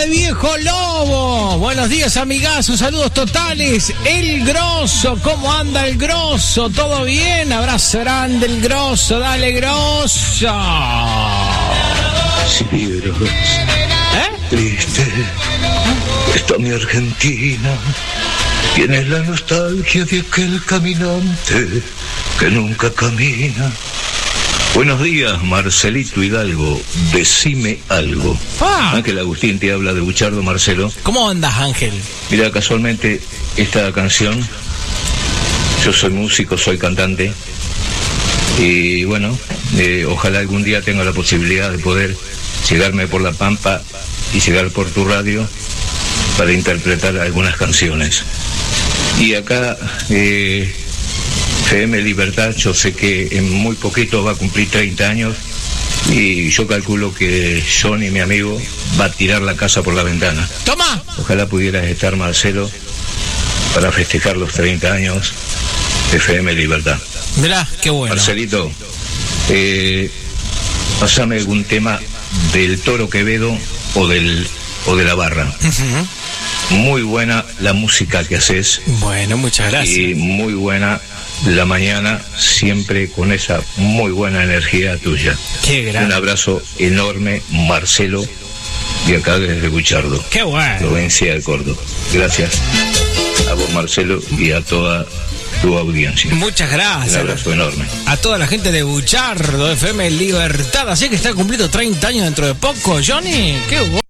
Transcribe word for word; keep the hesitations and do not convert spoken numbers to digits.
de Viejo Lobo. Buenos días, amigazos, saludos totales. El Grosso, ¿cómo anda el Grosso? ¿Todo bien? Abrazo grande el Grosso, dale Grosso. Si vieras, ¿Eh? triste, está mi Argentina. Tiene la nostalgia de aquel caminante que nunca camina. Buenos días, Marcelito Hidalgo. Decime algo. Ah. Ángel Agustín te habla de Buchardo, Marcelo. ¿Cómo andas, Ángel? Mira, casualmente, esta canción, yo soy músico, soy cantante. Y bueno, eh, ojalá algún día tenga la posibilidad de poder llegarme por la Pampa y llegar por tu radio para interpretar algunas canciones. Y acá, eh, F M Libertad, yo sé que en muy poquito va a cumplir treinta años y yo calculo que Johnny, mi amigo, va a tirar la casa por la ventana. ¡Toma! Ojalá pudieras estar, Marcelo, para festejar los treinta años de F M Libertad. Mirá, qué bueno. Marcelito, eh, pasame algún tema del Toro Quevedo o del o de la Barra. Uh-huh. Muy buena la música que haces. Bueno, muchas gracias. Y muy buena la mañana, siempre con esa muy buena energía tuya. Qué grande. Un abrazo enorme, Marcelo, de acá desde Buchardo. Qué bueno. Provincia de Córdoba. Gracias a vos, Marcelo, y a toda tu audiencia. Muchas gracias. Un abrazo enorme. A toda la gente de Buchardo, F M Libertad. Así que está cumpliendo treinta años dentro de poco, Johnny. Qué bueno.